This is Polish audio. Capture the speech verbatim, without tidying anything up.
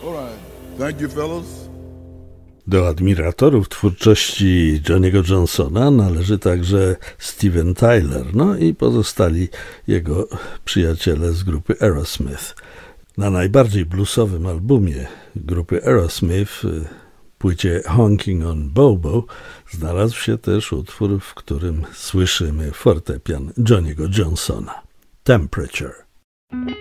All right. Thank you, fellas. Do admiratorów twórczości Johnny'ego Johnsona należy także Steven Tyler, no i pozostali jego przyjaciele z grupy Aerosmith. Na najbardziej bluesowym albumie grupy Aerosmith, płycie Honking on Bobo, znalazł się też utwór, w którym słyszymy fortepian Johnny'ego Johnsona. Temperature.